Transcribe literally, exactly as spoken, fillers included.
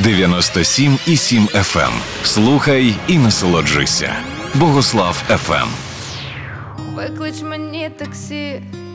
дев'яносто сім і сім еф ем. Слухай і насолоджуйся. Богослав еф ем. Виклич мені таксі,